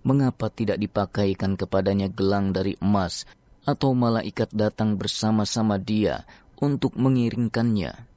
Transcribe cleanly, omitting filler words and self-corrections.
mengapa tidak dipakaikan kepadanya gelang dari emas, atau malaikat datang bersama-sama dia untuk mengiringkannya?